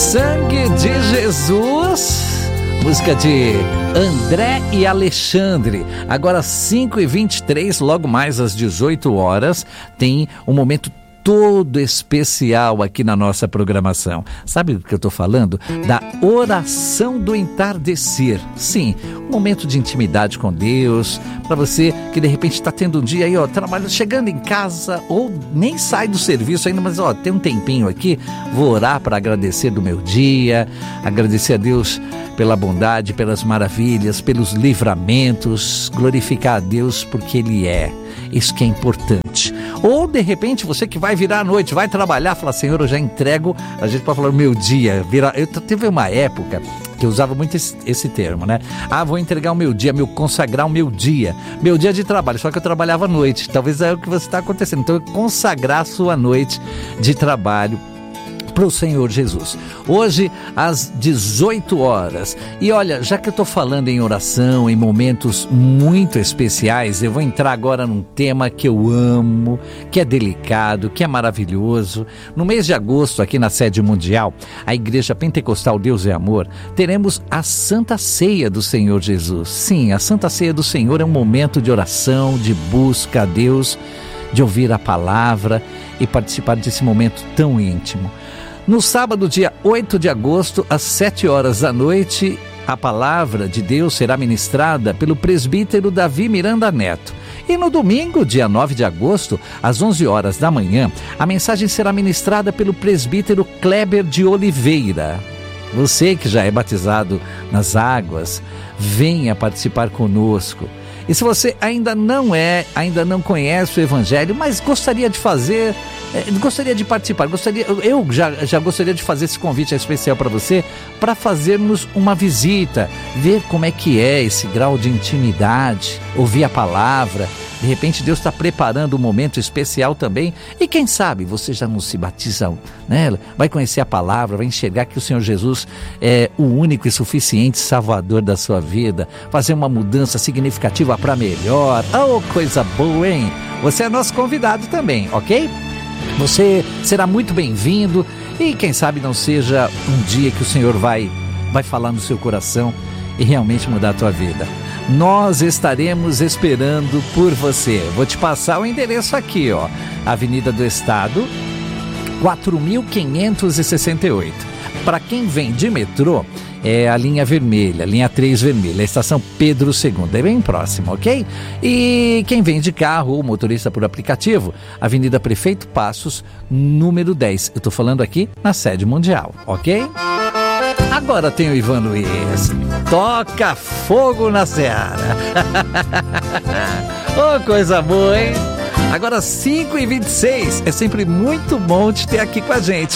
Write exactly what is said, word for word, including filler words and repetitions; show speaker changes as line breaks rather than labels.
Sangue de Jesus, música de André e Alexandre. Agora cinco e vinte e três, logo mais às dezoito horas, tem um momento todo especial aqui na nossa programação. Sabe do que eu estou falando? Da oração do entardecer. Sim, um momento de intimidade com Deus, para você que de repente está tendo um dia aí, ó, trabalhando, chegando em casa ou nem sai do serviço ainda, mas ó, tem um tempinho aqui, vou orar para agradecer do meu dia, agradecer a Deus pela bondade, pelas maravilhas, pelos livramentos, glorificar a Deus porque Ele é. Isso que é importante. Ou de repente você que vai virar à noite, vai trabalhar, fala, Senhor, eu já entrego, a gente pode falar o meu dia. Vira... Eu teve uma época que eu usava muito esse, esse termo, né? Ah, vou entregar o meu dia, meu consagrar o meu dia. Meu dia de trabalho, só que eu trabalhava à noite. Talvez é o que você está acontecendo. Então, consagrar a sua noite de trabalho para o Senhor Jesus. Hoje, às dezoito horas. E olha, já que eu estou falando em oração, em momentos muito especiais, eu vou entrar agora num tema que eu amo, que é delicado, que é maravilhoso. No mês de agosto, aqui na sede mundial, a Igreja Pentecostal Deus é Amor, teremos a Santa Ceia do Senhor Jesus. Sim, a Santa Ceia do Senhor é um momento de oração, de busca a Deus, de ouvir a palavra e participar desse momento tão íntimo. No sábado, dia oito de agosto, às sete horas da noite, a palavra de Deus será ministrada pelo presbítero Davi Miranda Neto. E no domingo, dia nove de agosto, às onze horas da manhã, a mensagem será ministrada pelo presbítero Kleber de Oliveira. Você que já é batizado nas águas, venha participar conosco. E se você ainda não é, ainda não conhece o Evangelho, mas gostaria de fazer, é, gostaria de participar, gostaria, eu já, já gostaria de fazer esse convite especial para você, para fazermos uma visita, ver como é que é esse grau de intimidade, ouvir a palavra. De repente Deus está preparando um momento especial também. E quem sabe você já não se batiza, né? Vai conhecer a palavra, vai enxergar que o Senhor Jesus é o único e suficiente Salvador da sua vida. Fazer uma mudança significativa para melhor. Oh, coisa boa, hein? Você é nosso convidado também, ok? Você será muito bem-vindo. E quem sabe não seja um dia que o Senhor vai, vai falar no seu coração e realmente mudar a tua vida. Nós estaremos esperando por você. Vou te passar o endereço aqui, ó. Avenida do Estado, quatro mil quinhentos e sessenta e oito. Para quem vem de metrô, é a linha vermelha, linha três vermelha, a estação Pedro segundo, é bem próximo, ok? E quem vem de carro ou motorista por aplicativo, Avenida Prefeito Passos, número dez. Eu tô falando aqui na sede mundial, ok? Agora tem o Ivan Luiz. Toca fogo na seara. Oh, coisa boa, hein? Agora cinco e vinte e seis. É sempre muito bom te ter aqui com a gente.